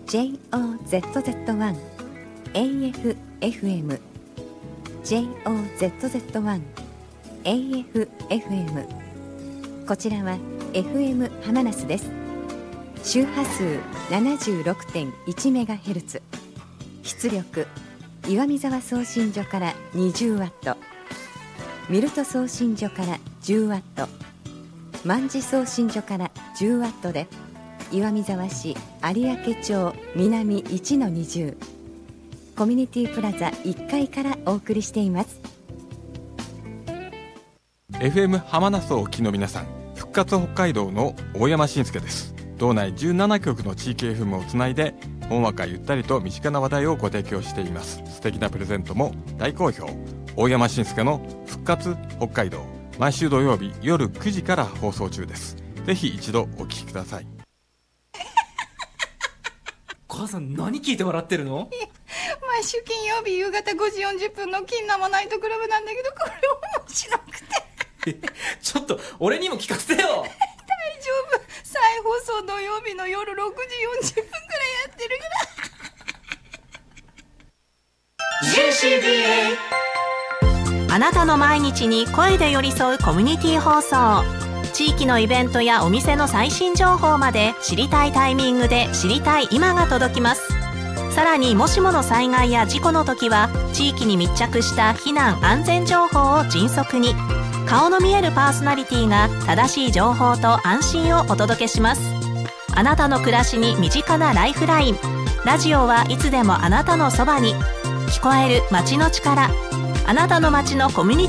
JOZZ1 AFFM JOZZ1 AFFM こちらは FM ハマナスです。周波数 76.1MHz 出力岩見沢送信所から 20W ミルト送信所から 10W 万事送信所から 10W で岩見沢市有明町南 1-20 コミュニティプラザ1階からお送りしています。 FM 浜名荘をお聞きの皆さん、復活北海道の大山伸介です。道内17局の地域 FM をつないでほんわかゆったりと身近な話題をご提供しています。素敵なプレゼントも大好評。大山伸介の復活北海道、毎週土曜日夜9時から放送中です。ぜひ一度お聞きください。 母さん、何聞いて笑ってるの？ 毎週金曜日夕方5時40分の金生ナイトクラブなんだけど、これ面白くてちょっと俺にも聞かせてよ。 大丈夫、再放送土曜日の夜6時40分くらいやってるからあなたの毎日に声で寄り添うコミュニティ放送。地域のイベントやお店の最新情報まで知りたいタイミングで知りたい今が届きます。さらにもしもの災害や事故の時は地域に密着した避難安全情報を迅速に、顔の見えるパーソナリティが正しい情報と安心をお届けします。あなたの暮らしに身近なライフライン。ラジオはいつでもあなたのそばに。聞こえる街の力。あなたの街のコミュニティ